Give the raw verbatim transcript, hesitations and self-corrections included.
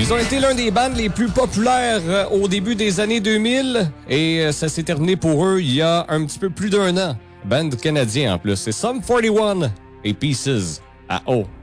Ils ont été l'un des bands les plus populaires euh, au début des années deux mille et euh, ça s'est terminé pour eux il y a un petit peu plus d'un an. Band canadien en plus. C'est Sum forty-one et Pieces à O.